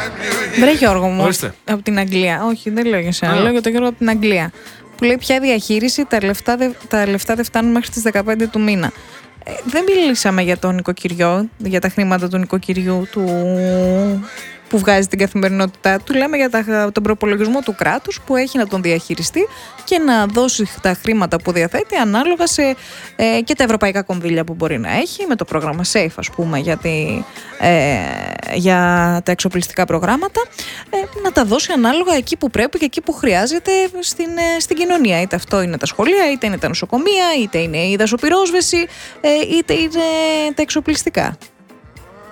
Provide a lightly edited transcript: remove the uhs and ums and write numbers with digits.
Βρε Γιώργο μου, Ορίστε. από την Αγγλία. Όχι, δεν λέω για σένα, λέω για τον Γιώργο από την Αγγλία. Που λέει πια διαχείριση, τα λεφτά δεν φτάνουν μέχρι τις 15 του μήνα. Δεν μιλήσαμε για το νοικοκυριό, για τα χρήματα του νοικοκυριού που βγάζει την καθημερινότητά του. Λέμε για τον προπολογισμό του κράτους που έχει να τον διαχειριστεί και να δώσει τα χρήματα που διαθέτει ανάλογα και τα ευρωπαϊκά κονδύλια που μπορεί να έχει, με το πρόγραμμα SAFE, ας πούμε, για τα εξοπλιστικά προγράμματα, να τα δώσει ανάλογα εκεί που πρέπει και εκεί που χρειάζεται στην κοινωνία. Είτε αυτό είναι τα σχολεία, είτε είναι τα νοσοκομεία, είτε είναι η δασοπυρόσβεση, είτε είναι τα εξοπλιστικά.